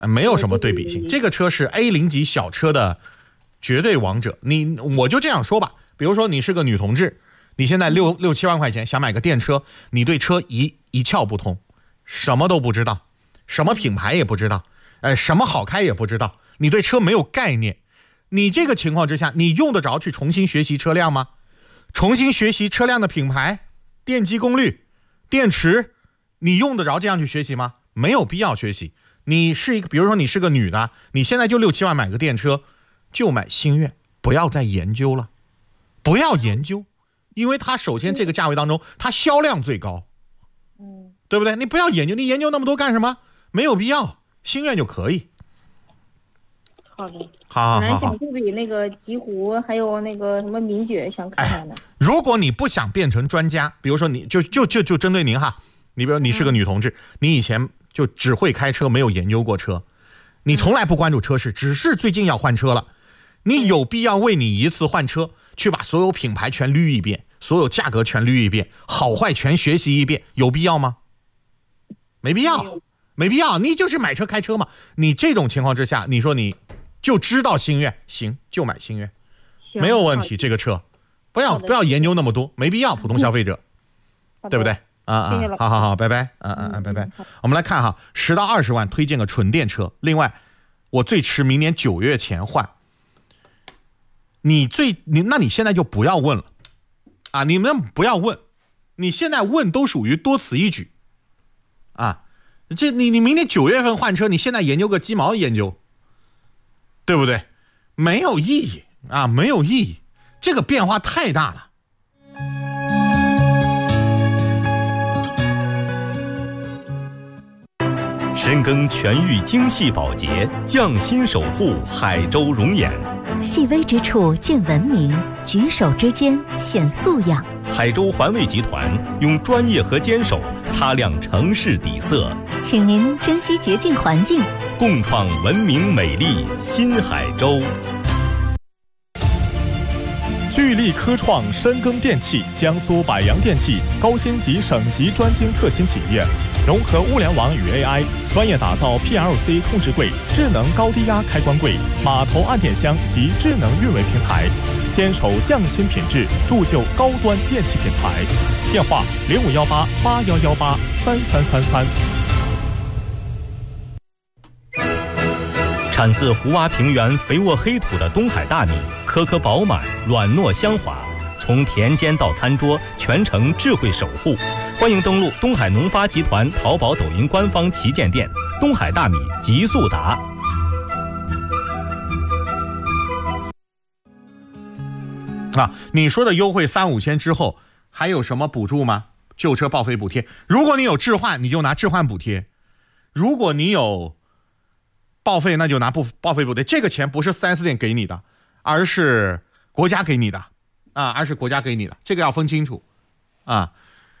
没有什么对比性。这个车是 A0级小车的绝对王者。我就这样说吧，比如说你是个女同志，你现在六七万块钱想买个电车，你对车一窍不通，什么都不知道，什么品牌也不知道，什么好开也不知道，你对车没有概念。你这个情况之下，你用得着去重新学习车辆吗？重新学习车辆的品牌、电机功率、电池，你用得着这样去学习吗？没有必要学习。比如说你是个女的，你现在就6、7万买个电车，就买星越，不要再研究了，不要研究，因为它首先这个价位当中，它销量最高，对不对？你不要研究，你研究那么多干什么？没有必要，星越就可以。 好的， 好。 本来想对比那个极狐，还有那个什么名爵，想看看的。 如果你不想变成专家，比如说你就针对您哈，你比如你是个女同志，你以前就只会开车，没有研究过车，你从来不关注车市，只是最近要换车了，你有必要为你一次换车去把所有品牌全捋一遍，所有价格全捋一遍，好坏全学习一遍，有必要吗？没必要，没必要。你就是买车开车嘛。你这种情况之下，你说你就知道星越，行，就买星越，没有问题。这个车不要研究那么多，没必要。普通消费者，对不对？好，拜拜。拜拜。我们来看哈，10到20万推荐个纯电车。另外，我最迟明年9月前换。那你现在就不要问了啊！你们不要问，你现在问都属于多此一举啊！你明年9月份换车，你现在研究个鸡毛研究，对不对？没有意义啊，没有意义，这个变化太大了。 深耕全域精细保洁，匠心守护海州容颜。 细微之处见文明，举手之间显素养。 海州环卫集团用专业和坚守擦亮城市底色， 请您珍惜洁净环境， 共创文明美丽新海州。 聚力科创深耕电器，江苏百洋电器高新级省级专精特新企业，融合物联网与 AI， 专业打造 PLC 控制柜、智能高低压开关柜、码头按电箱及智能运维平台，坚守匠心品质，铸就高端电器品牌。电话051881183333。 产自湖洼平原肥沃黑土的东海大米，颗颗饱满，软糯香滑，从田间到餐桌，全程智慧守护。欢迎登录东海农发集团淘宝、抖音官方旗舰店“东海大米极速达”。 你说的优惠3、5千之后还有什么补助吗？旧车报废补贴，如果你有置换，你就拿置换补贴；如果你有报废，那就拿报废补贴。这个钱不是4S店给你的，而是国家给你的这个要分清楚啊。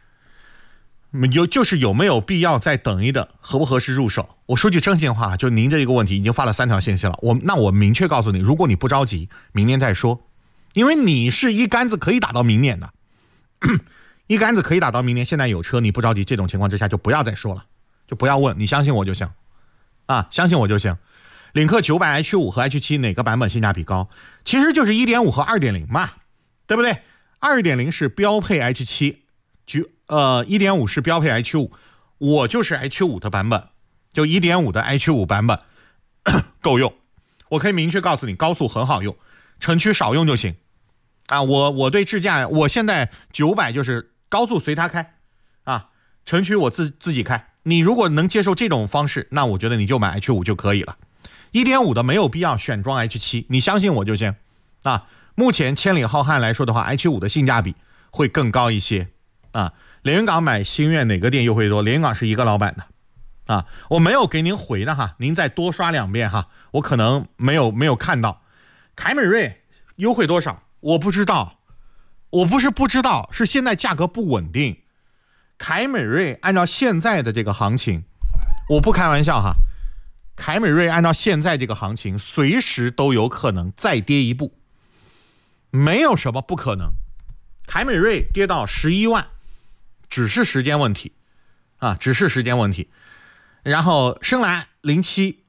就是有没有必要再等一等，合不合适入手？我说句真心话，就您这个问题已经发了3条信息了，我明确告诉你，如果你不着急，明年再说，因为你是一竿子可以打到明年的，一竿子可以打到明年。现在有车你不着急，这种情况之下就不要再说了，就不要问，你相信我就行啊，相信我就行。领克900 H5 和 H7 哪个版本性价比高？其实就是 1.5 和 2.0 嘛，对不对？ 2.0 是标配 H7， 1.5 是标配 H5， 我就是 H5 的版本，就 1.5 的 H5 版本够用。我可以明确告诉你，高速很好用，城区少用就行啊。我对智驾，我现在900就是高速随它开啊，城区我自己开。你如果能接受这种方式，那我觉得你就买 H5 就可以了。1.5 的没有必要选装 H7， 你相信我就行啊。目前千里浩瀚来说的话， H5 的性价比会更高一些啊。连云港买星越哪个店优惠多？连云港是一个老板的啊，我没有给您回的哈，您再多刷2遍哈，我可能没有看到。凯美瑞优惠多少？我不知道，我不是不知道，是现在价格不稳定。凯美瑞按照现在的这个行情，我不开玩笑哈，凯美瑞按照现在这个行情，随时都有可能再跌一步，没有什么不可能。凯美瑞跌到11万，只是时间问题啊，只是时间问题。然后深蓝07